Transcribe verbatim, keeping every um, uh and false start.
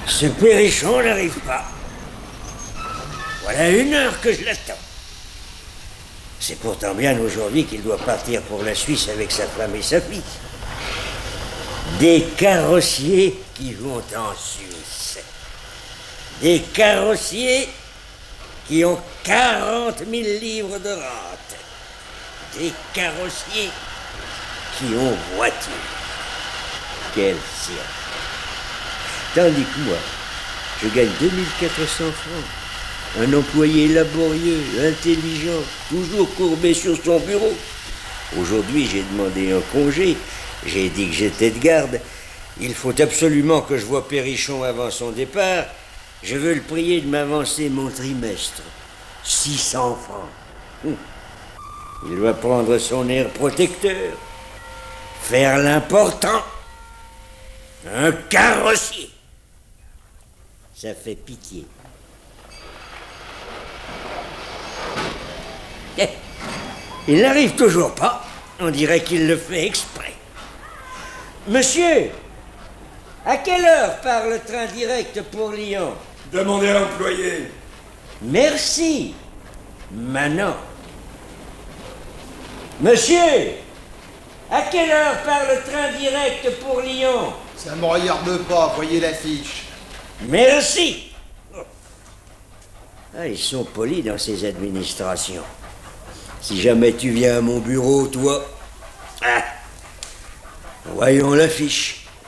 Ce Perrichon n'arrive pas. Voilà une heure que je l'attends. C'est pourtant bien aujourd'hui qu'il doit partir pour la Suisse avec sa femme et sa fille. Des carrossiers qui vont en Suisse. Des carrossiers qui ont quarante mille livres de rente. Des carrossiers qui ont voiture. Quel cirque. Tandis que moi, je gagne deux mille quatre cents francs. Un employé laborieux, intelligent, toujours courbé sur son bureau. Aujourd'hui, j'ai demandé un congé. J'ai dit que j'étais de garde. Il faut absolument que je voie Perrichon avant son départ. Je veux le prier de m'avancer mon trimestre. six cents francs. Hum. Il doit prendre son air protecteur. Faire l'important. Un carrossier. Ça fait pitié. Eh, il n'arrive toujours pas. On dirait qu'il le fait exprès. Monsieur, à quelle heure part le train direct pour Lyon? Demandez à l'employé. Merci. Maintenant. Monsieur, à quelle heure part le train direct pour Lyon? Ça me regarde pas, voyez l'affiche. Merci. Ah, ils sont polis dans ces administrations. Si jamais tu viens à mon bureau, toi... Ah, voyons l'affiche.